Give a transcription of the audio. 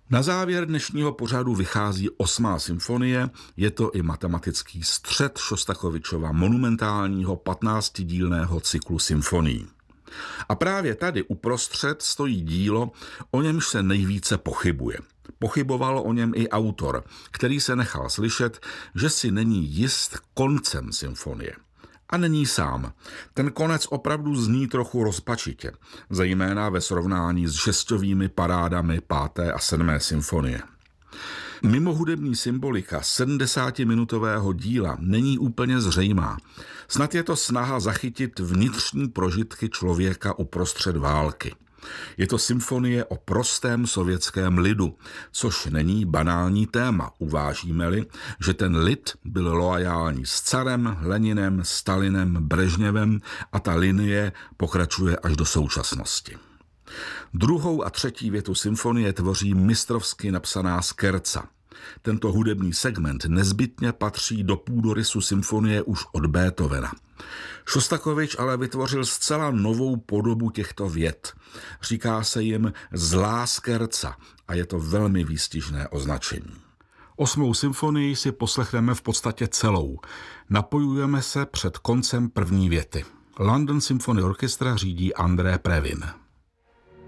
Na závěr dnešního pořadu vychází 8. symfonie, je to i matematický střed Šostakovičova monumentálního 15dílného cyklu symfonií. A právě tady uprostřed stojí dílo, o němž se nejvíce pochybuje. Pochyboval o něm i autor, který se nechal slyšet, že si není jist koncem symfonie. A není sám. Ten konec opravdu zní trochu rozpačitě, zejména ve srovnání s žestovými parádami 5. a 7. symfonie. Mimo hudební symbolika 70minutového díla není úplně zřejmá. Snad je to snaha zachytit vnitřní prožitky člověka uprostřed války. Je to symfonie o prostém sovětském lidu, což není banální téma, uvážíme-li, že ten lid byl loajální s carem, Leninem, Stalinem, Brežněvem a ta linie pokračuje až do současnosti. Druhou a třetí větu symfonie tvoří mistrovsky napsaná skerca. Tento hudební segment nezbytně patří do půdorysu symfonie už od Beethovena. Šostakovič ale vytvořil zcela novou podobu těchto vět. Říká se jim zlá skerca a je to velmi výstižné označení. 8. symfonii si poslechneme v podstatě celou. Napojujeme se před koncem první věty. London Symphony Orchestra řídí André Previn.